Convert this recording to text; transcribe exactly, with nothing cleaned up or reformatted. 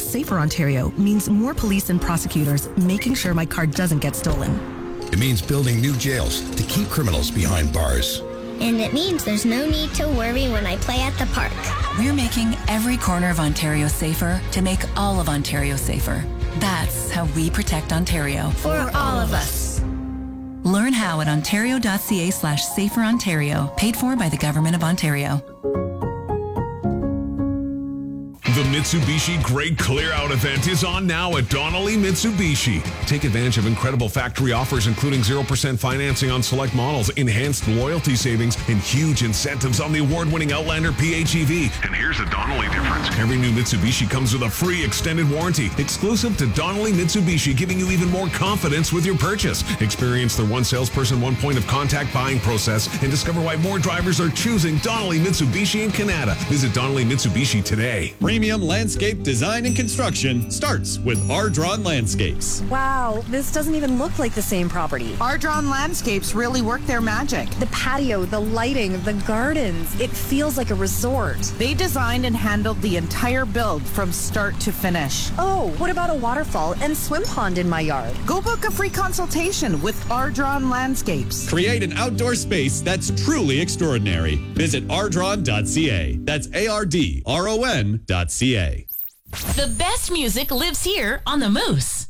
Safer Ontario means more police and prosecutors making sure my car doesn't get stolen. It means building new jails to keep criminals behind bars. And it means there's no need to worry when I play at the park. We're making every corner of Ontario safer to make all of Ontario safer. That's how we protect Ontario. For, For all of us. Learn how at ontario.ca slash safer Ontario. Paid for by the Government of Ontario. The Mitsubishi Great Clear Out event is on now at Donnelly Mitsubishi. Take advantage of incredible factory offers, including zero percent financing on select models, enhanced loyalty savings, and huge incentives on the award-winning Outlander P H E V. And here's a Donnelly difference. Every new Mitsubishi comes with a free extended warranty, exclusive to Donnelly Mitsubishi, giving you even more confidence with your purchase. Experience their one salesperson, one point of contact buying process, and discover why more drivers are choosing Donnelly Mitsubishi in Canada. Visit Donnelly Mitsubishi today. Premium landscape design and construction starts with Ardron Landscapes. Wow, this doesn't even look like the same property. Ardron Landscapes really work their magic. The patio, the lighting, the gardens, it feels like a resort. They designed and handled the entire build from start to finish. Oh, what about a waterfall and swim pond in my yard? Go book a free consultation with Ardron Landscapes. Create an outdoor space that's truly extraordinary. Visit ardron dot c a. That's A R D R O N dot C A. The best music lives here on the Moose.